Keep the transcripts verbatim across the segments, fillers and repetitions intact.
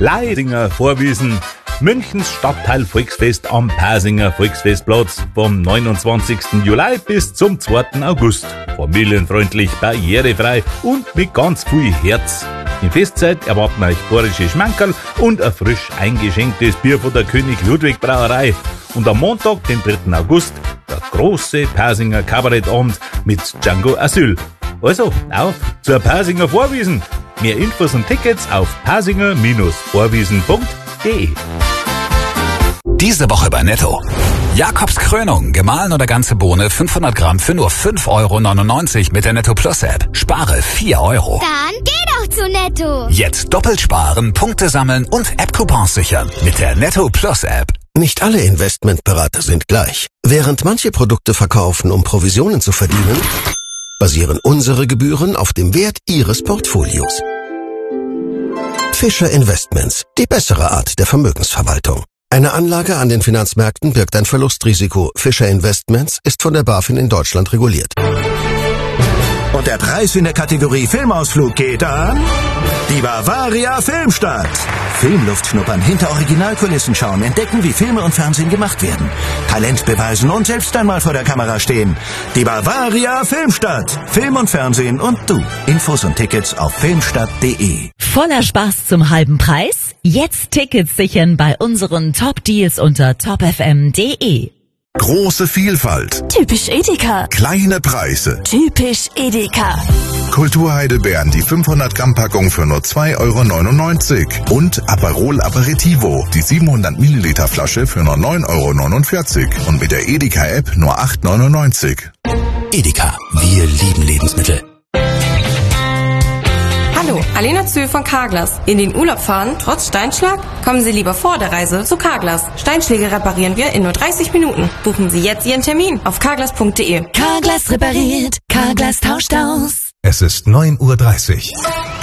Leidinger Vorwiesen. Münchens Stadtteil Volksfest am Pasinger Volksfestplatz vom neunundzwanzigsten Juli bis zum zweiten August. Familienfreundlich, barrierefrei und mit ganz viel Herz. In Festzeit erwarten euch bayerische Schmankerl und ein frisch eingeschenktes Bier von der König Ludwig Brauerei. Und am Montag, den dritten August, der große Pasinger Kabarettabend mit Django Asyl. Also, auf zur Pasinger Vorwiesen. Mehr Infos und Tickets auf pasinger Vorwiesen punkt de. Diese Woche bei Netto. Jakobs Krönung, gemahlen oder ganze Bohne, fünfhundert Gramm für nur fünf Euro neunundneunzig mit der Netto Plus App. Spare vier Euro. Dann geh doch zu Netto. Jetzt doppelt sparen, Punkte sammeln und App-Coupons sichern mit der Netto Plus App. Nicht alle Investmentberater sind gleich. Während manche Produkte verkaufen, um Provisionen zu verdienen, basieren unsere Gebühren auf dem Wert Ihres Portfolios. Fischer Investments, die bessere Art der Vermögensverwaltung. Eine Anlage an den Finanzmärkten birgt ein Verlustrisiko. Fischer Investments ist von der BaFin in Deutschland reguliert. Und der Preis in der Kategorie Filmausflug geht an die Bavaria Filmstadt. Filmluft schnuppern, hinter Originalkulissen schauen, entdecken, wie Filme und Fernsehen gemacht werden. Talent beweisen und selbst einmal vor der Kamera stehen. Die Bavaria Filmstadt. Film und Fernsehen und du. Infos und Tickets auf filmstadt punkt de. Voller Spaß zum halben Preis? Jetzt Tickets sichern bei unseren Top-Deals unter top f m punkt de. Große Vielfalt. Typisch Edeka. Kleine Preise. Typisch Edeka. Kulturheidelbeeren, die fünfhundert Gramm Packung für nur zwei Euro neunundneunzig. Und Aperol Aperitivo, die siebenhundert Milliliter Flasche für nur neun Euro neunundvierzig. Und mit der Edeka-App nur acht Euro neunundneunzig. Edeka, wir lieben Lebensmittel. Hallo, Alena Zöhl von Carglass. In den Urlaub fahren, trotz Steinschlag? Kommen Sie lieber vor der Reise zu Carglass. Steinschläge reparieren wir in nur dreißig Minuten. Buchen Sie jetzt Ihren Termin auf carglass punkt de. Carglass repariert, Carglass tauscht aus. Es ist neun Uhr dreißig.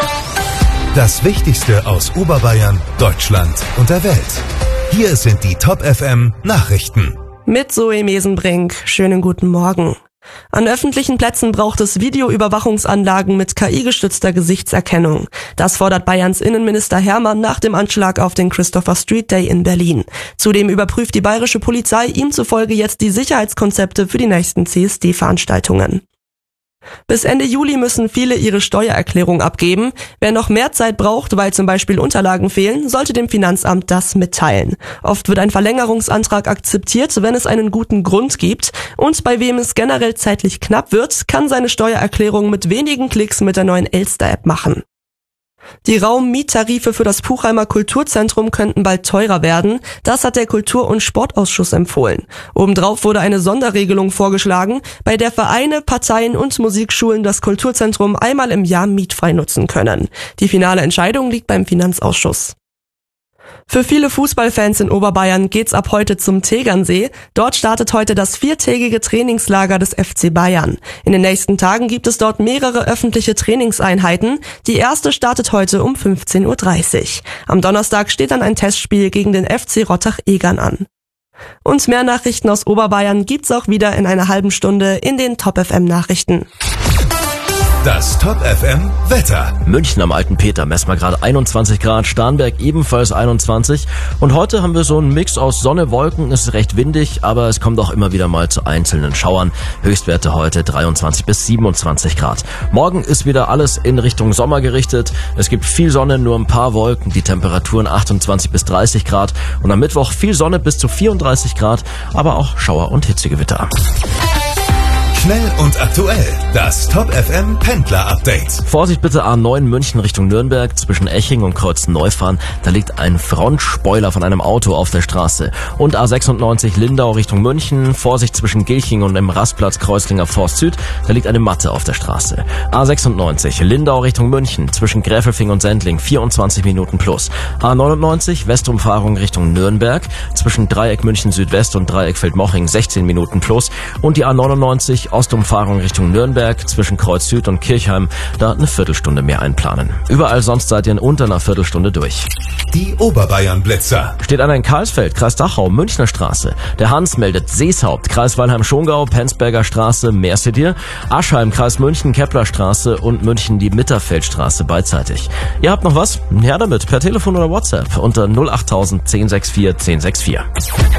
Das Wichtigste aus Oberbayern, Deutschland und der Welt. Hier sind die Top F M Nachrichten. Mit Zoe Mesenbrink. Schönen guten Morgen. An öffentlichen Plätzen braucht es Videoüberwachungsanlagen mit K I-gestützter Gesichtserkennung. Das fordert Bayerns Innenminister Hermann nach dem Anschlag auf den Christopher Street Day in Berlin. Zudem überprüft die bayerische Polizei ihm zufolge jetzt die Sicherheitskonzepte für die nächsten C S D-Veranstaltungen. Bis Ende Juli müssen viele ihre Steuererklärung abgeben. Wer noch mehr Zeit braucht, weil zum Beispiel Unterlagen fehlen, sollte dem Finanzamt das mitteilen. Oft wird ein Verlängerungsantrag akzeptiert, wenn es einen guten Grund gibt. Und bei wem es generell zeitlich knapp wird, kann seine Steuererklärung mit wenigen Klicks mit der neuen Elster-App machen. Die Raummiеттarife für das Puchheimer Kulturzentrum könnten bald teurer werden. Das hat der Kultur- und Sportausschuss empfohlen. Obendrauf wurde eine Sonderregelung vorgeschlagen, bei der Vereine, Parteien und Musikschulen das Kulturzentrum einmal im Jahr mietfrei nutzen können. Die finale Entscheidung liegt beim Finanzausschuss. Für viele Fußballfans in Oberbayern geht's ab heute zum Tegernsee. Dort startet heute das viertägige Trainingslager des F C Bayern. In den nächsten Tagen gibt es dort mehrere öffentliche Trainingseinheiten. Die erste startet heute um fünfzehn Uhr dreißig. Am Donnerstag steht dann ein Testspiel gegen den F C Rottach-Egern an. Und mehr Nachrichten aus Oberbayern gibt's auch wieder in einer halben Stunde in den Top F M Nachrichten. Das Top F M Wetter. München am Alten Peter messen wir gerade einundzwanzig Grad, Starnberg ebenfalls einundzwanzig. Und heute haben wir so einen Mix aus Sonne, Wolken, es ist recht windig, aber es kommt auch immer wieder mal zu einzelnen Schauern. Höchstwerte heute dreiundzwanzig bis siebenundzwanzig Grad. Morgen ist wieder alles in Richtung Sommer gerichtet. Es gibt viel Sonne, nur ein paar Wolken, die Temperaturen achtundzwanzig bis dreißig Grad. Und am Mittwoch viel Sonne bis zu vierunddreißig Grad, aber auch Schauer und Hitzegewitter. Schnell und aktuell. Das Top F M Pendler Update. Vorsicht bitte, A neun München Richtung Nürnberg zwischen Eching und Kreuzneufahren. Da liegt ein Frontspoiler von einem Auto auf der Straße. Und A sechsundneunzig Lindau Richtung München. Vorsicht zwischen Gilching und dem Rastplatz Kreuzlinger Forst Süd. Da liegt eine Matte auf der Straße. A sechsundneunzig Lindau Richtung München zwischen Gräfelfing und Sendling vierundzwanzig Minuten plus. A neunundneunzig Westumfahrung Richtung Nürnberg zwischen Dreieck München Südwest und Dreieck Feldmoching sechzehn Minuten plus. Und die A neunundneunzig fünfundvierzig Ostumfahrung Richtung Nürnberg zwischen Kreuz Süd und Kirchheim, da eine Viertelstunde mehr einplanen. Überall sonst seid ihr in unter einer Viertelstunde durch. Die Oberbayern-Blitzer. Steht einer in Karlsfeld, Kreis Dachau, Münchner Straße. Der Hans meldet Seeshaupt, Kreis Weilheim-Schongau, Penzberger Straße, Mercedier, Aschheim, Kreis München, Kepler Straße und München die Mitterfeldstraße beidseitig. Ihr habt noch was? Her damit, per Telefon oder WhatsApp unter null acht null null eins sechs vier eins null sechs vier.